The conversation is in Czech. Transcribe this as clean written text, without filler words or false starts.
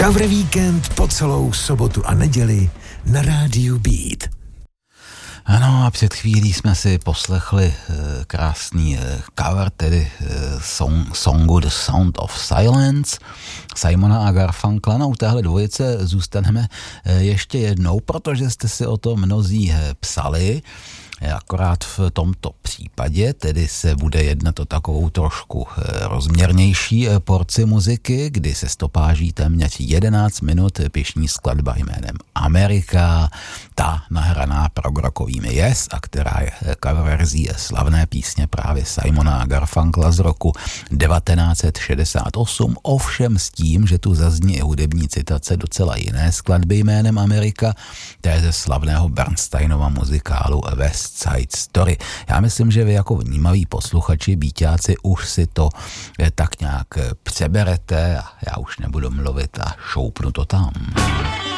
Cover Víkend po celou sobotu a neděli na rádiu Beat. Ano, a před chvílí jsme si poslechli krásný cover, tedy songu The Sound of Silence Simona a Garfunkla. No, u téhle dvojice zůstaneme ještě jednou, protože jste si o to mnozí psali. Akorát v tomto případě tedy se bude jednat o takovou trošku rozměrnější porci muziky, kdy se stopáží téměř 11 minut pyšní skladba jménem Amerika, ta nahraná progrokovými Yes, a která je cover verzí slavné písně právě Simona a Garfunkla z roku 1968, ovšem s tím, že tu zazní hudební citace docela jiné skladby jménem Amerika, té ze slavného Bernsteinova muzikálu West Side Story. Já myslím, že vy jako vnímaví posluchači, bíťáci, už si to tak nějak přeberete a já už nebudu mluvit a šoupnu to tam.